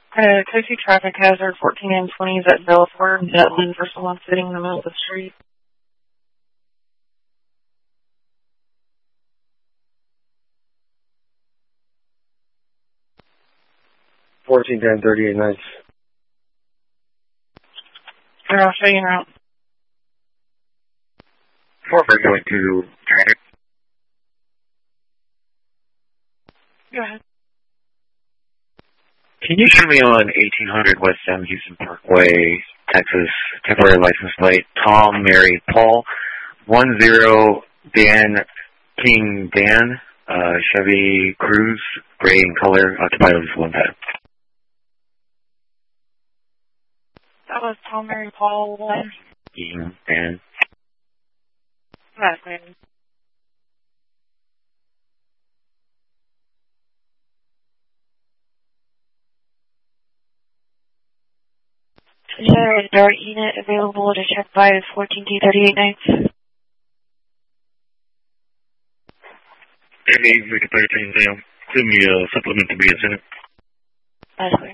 Casey traffic hazard 14 and 20s at Belfort. That lane for someone sitting in the middle of the street. 14-10-38 nights. Here, I'll show you around. 4 going to traffic. Go ahead. Can you show me on 1800 West Sam Houston Parkway, Texas, temporary license plate, Tom, Mary, Paul, 10 Dan, King Dan, Chevy Cruze, gray in color, occupied with one pad. That was Tom, Mary, Paul, 1. King Dan. That's good. Is there a dart unit available to check by 14-38 nights? Maybe we could put things down. Send me a supplement to be a Senate. That's clear.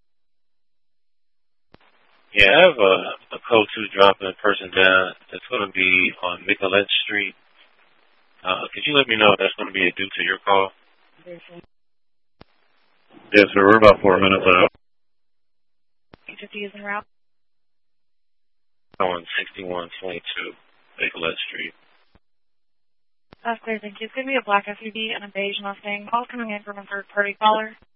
Yeah, I have a code 2 dropping a person down. That's going to be on Nicolette Street. Could you let me know if that's going to be due to your call? Yes, sir. We're about 4 minutes out. 50 is en route. On 6122 Nicolette Street. That's clear, thank you. It's going to be a black SUV and a beige Mustang. All coming in from a third-party caller.